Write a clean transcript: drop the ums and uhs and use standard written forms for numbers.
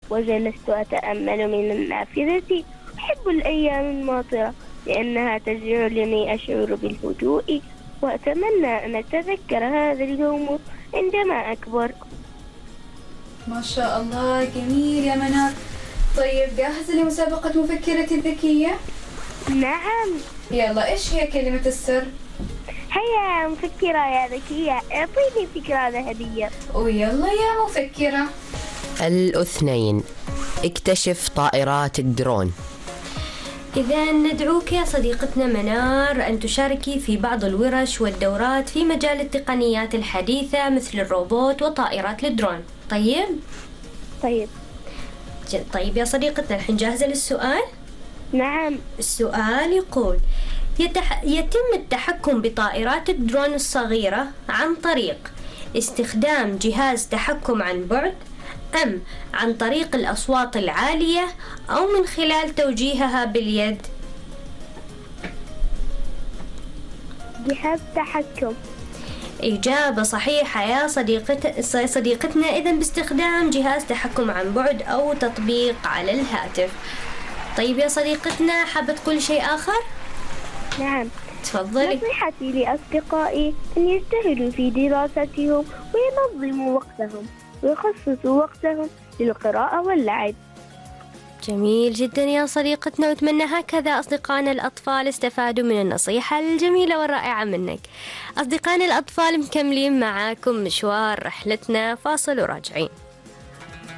وجلست أتأمل من النافذة. أحب الأيام الماطرة لأنها تجعلني أشعر بالهدوء، وأتمنى أن أتذكر هذا اليوم عندما أكبر. ما شاء الله، جميل يا منار. طيب جاهزة لمسابقة مفكرة الذكية؟ نعم. يلا، إيش هي كلمة السر؟ هيا مفكرة يا ذكية، اعطيني فكرة ذهبية. ويلا يا مفكرة. 2. اكتشف طائرات الدرون. إذا ندعوك يا صديقتنا منار أن تشاركي في بعض الورش والدورات في مجال التقنيات الحديثة مثل الروبوت وطائرات الدرون. طيب طيب يا صديقتنا، الحين جاهزة للسؤال؟ نعم. السؤال يقول: يتم التحكم بطائرات الدرون الصغيرة عن طريق استخدام جهاز تحكم عن بعد، أم عن طريق الأصوات العالية، أو من خلال توجيهها باليد؟ جهاز تحكم. إجابة صحيحة يا صديقتنا. إذن باستخدام جهاز تحكم عن بعد أو تطبيق على الهاتف. طيب يا صديقتنا، حابة تقول شيء آخر؟ نعم. تفضلي. نصيحتي لأصدقائي أن يجتهدوا في دراستهم وينظموا وقتهم ويخصصوا وقتهم للقراءة واللعب. جميل جدا يا صديقتنا، وأتمنى هكذا أصدقائنا الأطفال استفادوا من النصيحة الجميلة والرائعة منك. أصدقائنا الأطفال، مكملين معاكم مشوار رحلتنا، فاصل وراجعين.